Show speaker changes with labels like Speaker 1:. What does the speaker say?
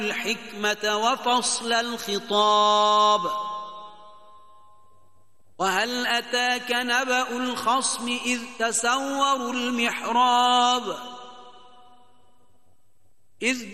Speaker 1: الحكمة وفصل الخطاب وهل أتاك نبأ الخصم إذ تسوروا المحراب